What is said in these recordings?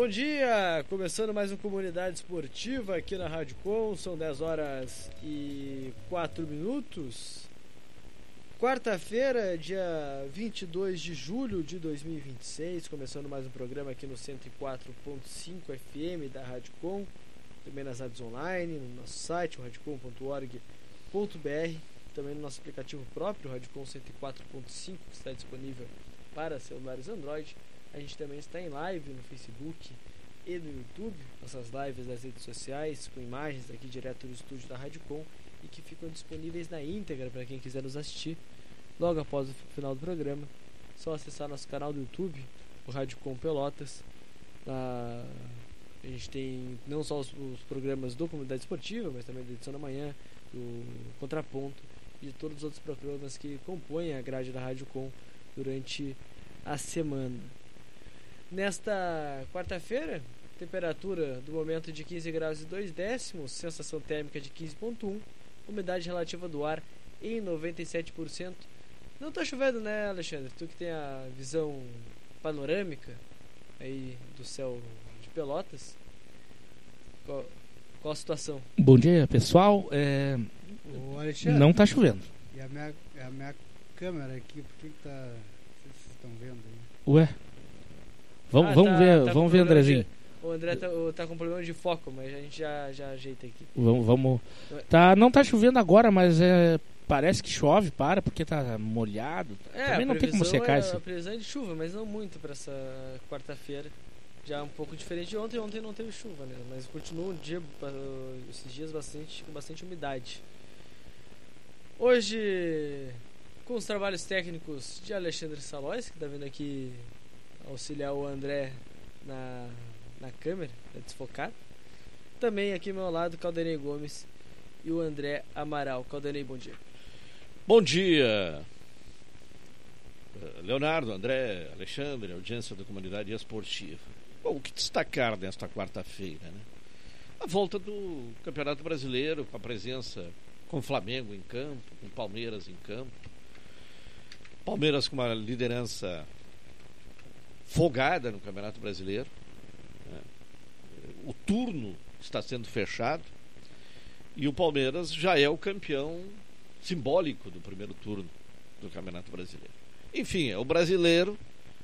Bom dia, começando mais uma Comunidade Esportiva aqui na Rádio Com, são 10 horas e 4 minutos. Quarta-feira, dia 22 de julho de 2026, começando mais um programa aqui no 104.5 FM da Rádio Com, também nas rádios online, no nosso site, radiocom.org.br, também no nosso aplicativo próprio, Rádio Com 104.5, que está disponível para celulares Android. A gente também está em live no Facebook e no YouTube, nossas lives das redes sociais, com imagens aqui direto do estúdio da Rádio Com e que ficam disponíveis na íntegra para quem quiser nos assistir logo após o final do programa. Só acessar nosso canal do YouTube, o Rádio Com Pelotas. A gente tem não só os programas do Comunidade Esportiva, mas também da edição da manhã, do Contraponto e de todos os outros programas que compõem a grade da Rádio Com durante a semana. Nesta quarta-feira, temperatura do momento de 15 graus e 2 décimos, sensação térmica de 15,1, umidade relativa do ar em 97%. Não tá chovendo, né, Alexandre? Tu que tem a visão panorâmica aí do céu de Pelotas. Qual a situação? Bom dia, pessoal. Não tá chovendo. E a minha câmera aqui, por que vocês estão vendo aí? Ué? Vamos ver, Andrezinho. O André tá com problema de foco, mas a gente já ajeita aqui. Vamos. Não tá chovendo agora, mas parece que chove, porque tá molhado. Também não tem como secar isso. A previsão é de chuva, mas não muito para essa quarta-feira. Já um pouco diferente de ontem. Ontem não teve chuva, né? Mas continua um dia, esses dias com bastante umidade. Hoje, com os trabalhos técnicos de Alexandre Salóis, que tá vindo aqui auxiliar o André na câmera, desfocado. Também aqui ao meu lado, Caldenei Gomes e o André Amaral. Caldenei, bom dia. Bom dia, Leonardo, André, Alexandre, audiência da Comunidade Esportiva. Bom, o que destacar nesta quarta-feira, né? A volta do Campeonato Brasileiro, com a presença com o Flamengo em campo, com o Palmeiras em campo. Palmeiras com uma liderança folgada no Campeonato Brasileiro, né? O turno está sendo fechado e o Palmeiras já é o campeão simbólico do primeiro turno do Campeonato Brasileiro. Enfim, é o brasileiro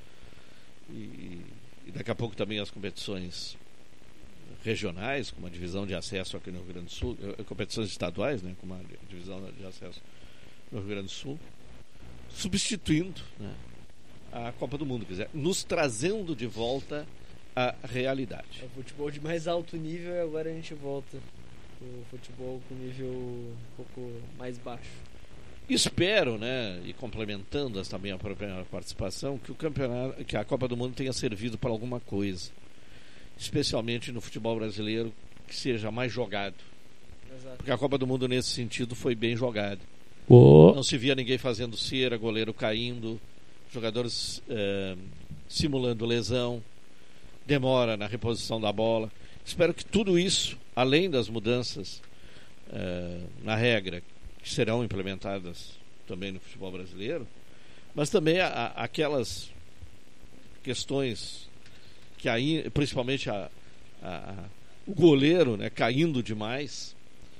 e daqui a pouco também as competições regionais, como a divisão de acesso aqui no Rio Grande do Sul, competições estaduais, né, como a divisão de acesso no Rio Grande do Sul, substituindo, né, a Copa do Mundo, quer dizer, nos trazendo de volta a realidade. É o futebol de mais alto nível e agora a gente volta o futebol com nível um pouco mais baixo. Espero, né, e complementando essa minha própria participação, que a Copa do Mundo tenha servido para alguma coisa, especialmente no futebol brasileiro, que seja mais jogado. Exato. Porque a Copa do Mundo nesse sentido foi bem jogada. Não se via ninguém fazendo cera, goleiro caindo, jogadores simulando lesão, demora na reposição da bola. Espero que tudo isso, além das mudanças na regra, que serão implementadas também no futebol brasileiro, mas também aquelas questões que aí, principalmente o goleiro, né, caindo demais,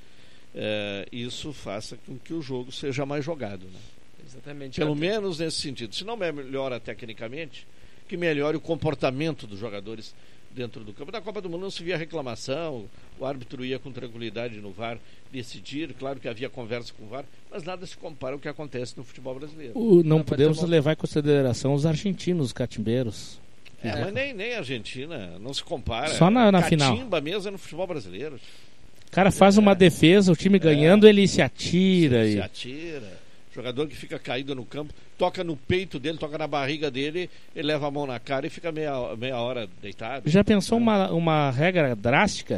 isso faça com que o jogo seja mais jogado, né? Exatamente. Pelo menos nesse sentido. Se não melhora tecnicamente, que melhore o comportamento dos jogadores dentro do campo. Na Copa do Mundo não se via reclamação, o árbitro ia com tranquilidade no VAR decidir, claro que havia conversa com o VAR, mas nada se compara ao que acontece no futebol brasileiro. Não podemos levar em consideração os argentinos, os catimbeiros. Mas nem a Argentina, não se compara. Só na final. Catimba mesmo é no futebol brasileiro. O cara faz uma defesa, o time ganhando, ele se atira. Se atira. Jogador que fica caído no campo, toca no peito dele, toca na barriga dele, ele leva a mão na cara e fica meia hora deitado. Já pensou uma regra drástica?